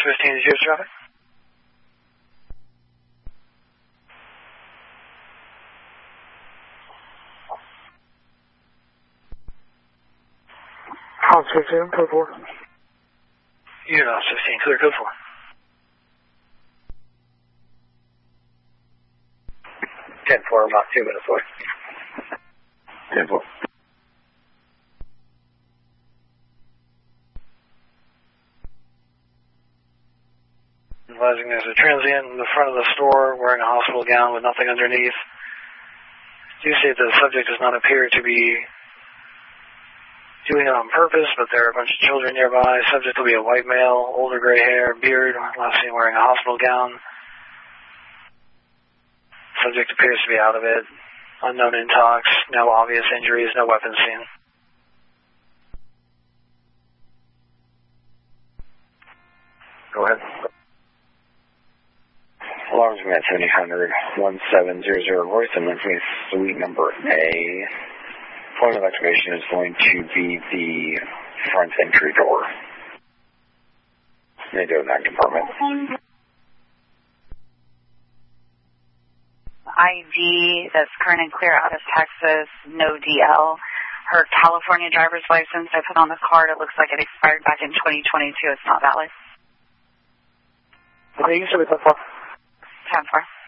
15 is your traffic. House 15, code 4. Unit 16, clear code 4. 10-4, about 2 minutes away. 10-4. Advising there's a transient in the front of the store wearing a hospital gown with nothing underneath. Do state that the subject does not appear to be doing it on purpose, but there are a bunch of children nearby. Subject will be a white male, older gray hair, beard, last seen wearing a hospital gown. Subject appears to be out of it. Unknown intox, no obvious injuries, no weapons seen. Go ahead. Alarms from at 7000-1700 Royston, suite number A. Point of activation is going to be the front entry door. They do in that compartment. ID that's current and clear out of Texas, no DL. Her California driver's license I put on the card, it looks like it expired back in 2022. It's not valid. Okay, you should be 10-4. 10-4.